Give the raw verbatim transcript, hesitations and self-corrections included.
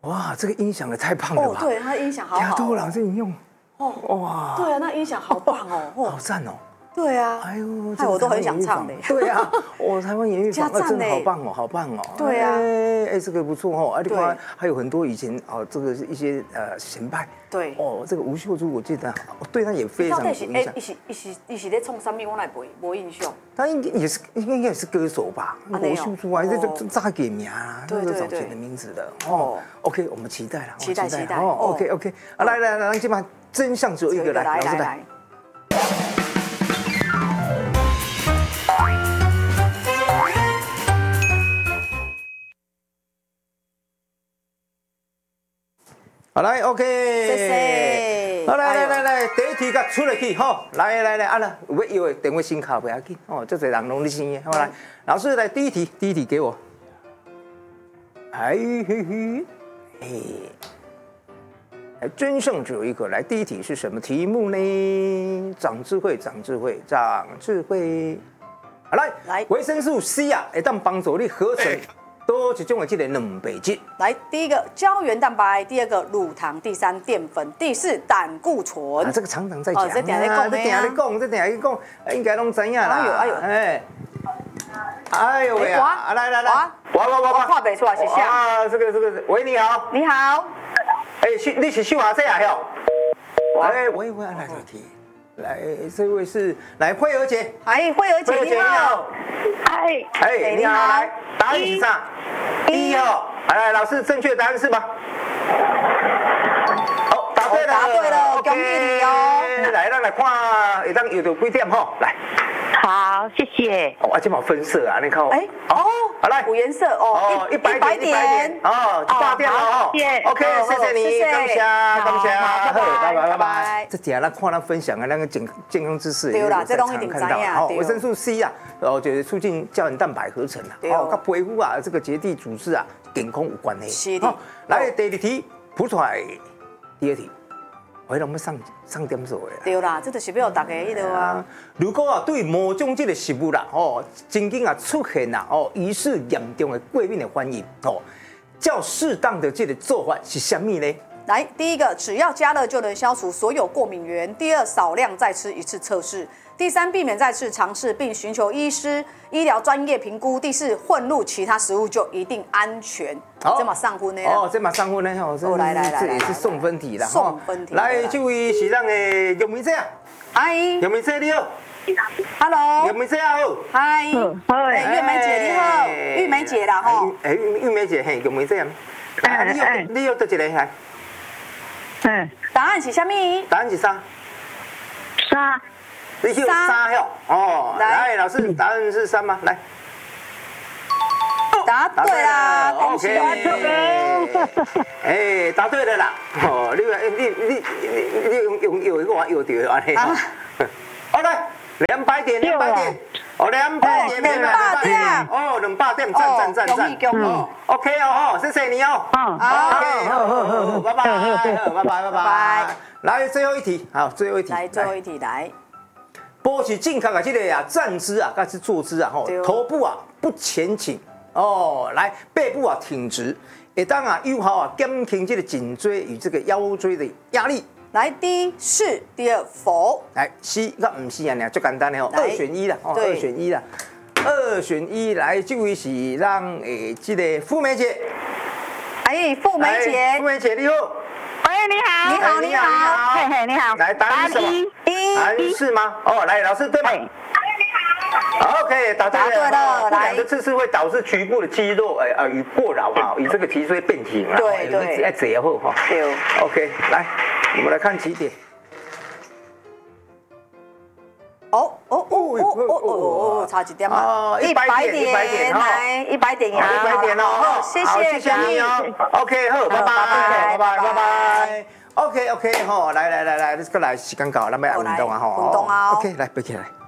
哇，这个音响也太棒了吧！ 哦，对，它音响好好。 亚洲老师你用，哦，哇， 对啊，那音响好棒哦， 好赞哦。 对啊， 哎呦， 害我都很想唱的。 对啊，我台湾演艺坊真的好棒哦，好棒哦。 对啊， 哎，这个不错哦。而且还有很多以前哦，这个一些呃前辈。 对。 哦，这个吴秀珠，我记得对他也非常有影响。 哎，一是一是一是在唱什么？我来没没印象。 他应该也是应该也是歌手吧？吴秀珠啊，这就炸给名啊，那个早前的名字的哦。OK， 我们期待了， 期待期待。 哦 ，OK OK， 啊来来来，今晚真相只有一个，来老师来。好来 ，OK， 谢谢。 好来来来来，第一题甲出来去吼，来来来，啊啦，有要有电话先卡不要紧哦，这侪人拢咧先，好来，老师来第一题，第一题给我。哎嘿嘿，哎，真相只有一个，来第一题是什么题目呢？长智慧，长智慧，长智慧。好来来，维生素 C 啊，会当帮助你合成。多一种的这个两倍质。 来，第一个胶原蛋白，第二个乳糖，第三淀粉，第四胆固醇。 啊，这个常常在讲， 这点在讲， 这点在讲，这点在讲，应该拢知影啦。哎呦哎呦，哎，哎呦喂啊！来来来，我我我我画不出来，写下。 啊，这个这个，喂，你好。 你好。 哎，秀，你是秀华这啊？哟。喂喂喂，来来题。来，这位是来慧儿姐， 哎，慧儿姐你好， 嗨， 哎你好，来，答案是啥？一哦，来，老师正确答案是吗？好，答对了， 答对了，恭喜你哦！ 来，咱来看，会当有到几点吼？来， 好，谢谢。 哦，啊，这嘛分色啊，你看， 哎，哦， 好来， 五颜色哦， 一百点，一百点，哦，八点了哦， 谢谢 ，OK， 谢谢你，感谢，感谢， 好，拜拜，拜拜。 这底下咱看咱分享的那个健健康知识， 对啦，这东西看到哦，维生素 C 啊，哦，就是促进胶原蛋白合成啊，哦，跟皮肤啊这个结缔组织啊健康有关系。 是的。 来第二题，谱出来，第二题。我拢要上上点数的。 对啦，这就是要大家迄个啊。 如果啊对某种这个食物啦，哦，曾经啊出现啦，哦，疑似严重的过敏的反应，哦，较适当的这个做法是什么呢？ 来，第一个，只要加热就能消除所有过敏源；第二，少量再吃一次测试；第三，避免再次尝试，并寻求医师医疗专业评估；第四，混入其他食物就一定安全。哦、这嘛上分的哦，这嘛上分的哦，这来来来， 这也是送分题啦。 送分题。 来，这位是咱的玉梅姐啊， 阿姨， 玉梅姐你好 ，Hello， 玉梅姐好， 嗨，哎，玉梅姐你好，玉梅姐啦吼， 哎，玉梅姐嘿，玉梅姐，啊，你有你有倒一个来。 嗯， 答案是什么？ 答案是啥？ 三。 你有三哟。哦，来，老师，答案是三吗？来。 答对啦，恭喜！ 哎，答对了啦。哦，你你你你你用用有一个话有对安尼。好来，两百点，两百点。哦，两百点， 两百点。 哦，两百点，赞赞赞赞。 恭喜恭喜。 OK 哦，谢谢你哦。 好 ，OK， 好好好，拜拜，拜拜拜拜。来，最后一题，好，最后一题。 来，最后一题来。 保持健康啊，这个啊，站姿啊，还是坐姿啊，吼，头部啊不前倾哦，来，背部啊挺直，会当啊有效啊减轻这个颈椎与这个腰椎的压力。 来，第一是，第二否。 来，是，那不是啊，就简单的哦，二选一啦，哦，二选一啦，二选一，来，这位是让诶这个富美姐， 哎，富美姐， 富美姐你好。 喂，你好， 你好，你好， 嘿嘿，你好。 来，答案是什么？ 一， 答案是吗？哦，来，老师对吗？好 ，OK， 答对了。 答对了， 来，这次是会导致局部的肌肉呃呃与过劳哈，与这个脊椎变形啊。 对对。 要折后哈。 对。 OK， 来，我们来看几点。 哦哦哦哦哦哦，差一点嘛。 一百点，一百点， 来，一百点， 一百点哦。 谢谢， 谢谢你哦。OK， 好，拜拜，拜拜，拜拜。OK OK 吼，来来来来，这个来时间到，咱们要运动啊吼。 运动啊。 OK， 来背起来。